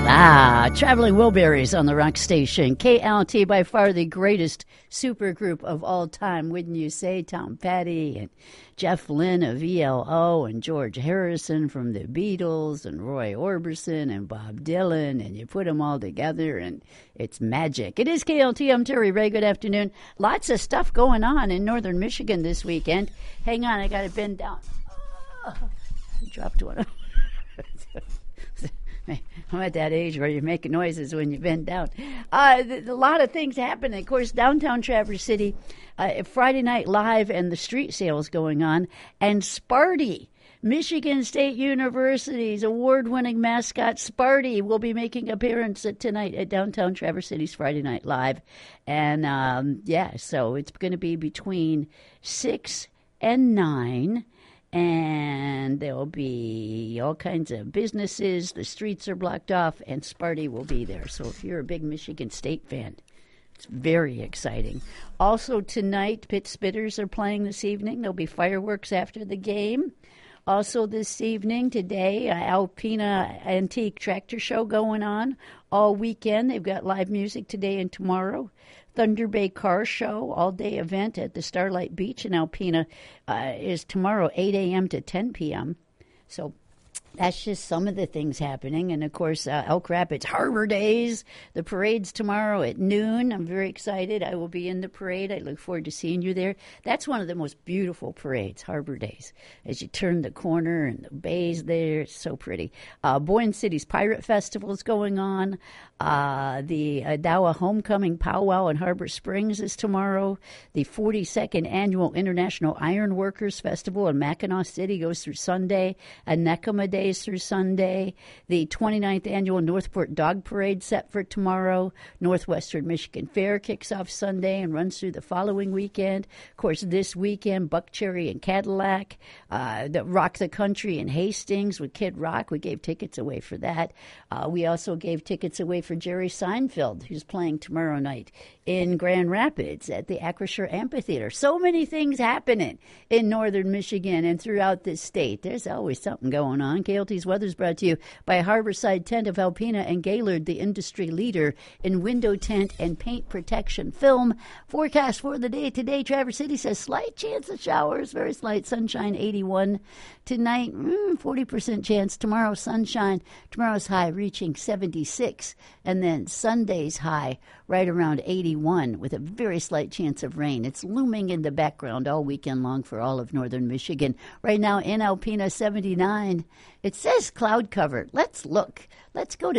Traveling Wilburys on the Rock Station. KLT, by far the greatest supergroup of all time, wouldn't you say? Tom Petty and Jeff Lynne of ELO and George Harrison from the Beatles and Roy Orbison and Bob Dylan, and you put them all together and it's magic. It is KLT. I'm Terry Ray. Good afternoon. Lots of stuff going on in northern Michigan this weekend. Hang on, I got to bend down. Oh, I dropped one. I'm at that age where you're making noises when you bend down. A lot of things happen. Of course, downtown Traverse City, Friday Night Live and the street sales going on. And Sparty, Michigan State University's award-winning mascot Sparty, will be making an appearance tonight at downtown Traverse City's Friday Night Live. And, so it's going to be between 6 and 9. And there will be all kinds of businesses. The streets are blocked off, and Sparty will be there. So if you're a big Michigan State fan, it's very exciting. Also tonight, Pitt Spitters are playing this evening. There'll be fireworks after the game. Also this evening, today, Alpena Antique Tractor Show going on all weekend. They've got live music today and tomorrow. Thunder Bay Car Show, all-day event at the Starlight Beach in Alpena is tomorrow, 8 a.m. to 10 p.m. So that's just some of the things happening. And, of course, Elk Rapids Harbor Days. The parade's tomorrow at noon. I'm very excited. I will be in the parade. I look forward to seeing you there. That's one of the most beautiful parades, Harbor Days. As you turn the corner and the bay's there, it's so pretty. Boyne City's Pirate Festival is going on. The Adawa Homecoming Powwow in Harbor Springs is tomorrow. The 42nd Annual International Iron Workers Festival in Mackinac City goes through Sunday. Anekama Day through Sunday. The 29th Annual Northport Dog Parade set for tomorrow. Northwestern Michigan Fair kicks off Sunday and runs through the following weekend. Of course, this weekend, Buckcherry and Cadillac, the Rock the Country in Hastings with Kid Rock. We gave tickets away for that. We also gave tickets away for Jerry Seinfeld, who's playing tomorrow night in Grand Rapids at the Acrisure Amphitheater. So many things happening in northern Michigan and throughout this state. There's always something going on. KLT's Weather is brought to you by Harborside Tent of Alpena and Gaylord, the industry leader in window tent and paint protection film. Forecast for the day today, Traverse City says slight chance of showers, very slight sunshine, 81. Tonight, 40% chance. Tomorrow, sunshine. Tomorrow's high reaching 76. And then Sunday's high right around 81 with a very slight chance of rain. It's looming in the background all weekend long for all of northern Michigan. Right now in Alpena, 79. It says cloud cover. Let's look. Let's go to